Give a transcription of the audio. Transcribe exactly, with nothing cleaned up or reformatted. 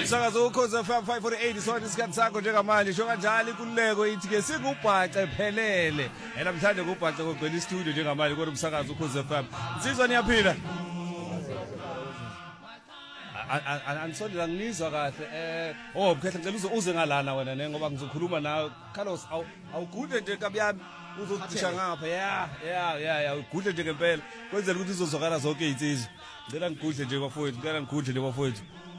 Sakazo ukhoza five forty-eight isona isikhathi sakho njengamanje sho kanjalo inkululeko ithi ke singubhaca ephelele namhlanje kubhaca kugcwele istudio njengamanje kodwa umsakazo ukhoza F M insizwa niyaphila anisondela ngizwa kahle eh oh mkhehla ngicela uze uze ngalana wena ne ngoba ngizokhuluma nawe Carlos awugudle nje kabiyami uzothisha ngapha yeah yeah yeah yeah ugudle nje ngempela kwenzela ukuthi izozwakala zonke izinsizwa ngicela ngigudle nje bafowethu ngicela ngigudle nje bafowethu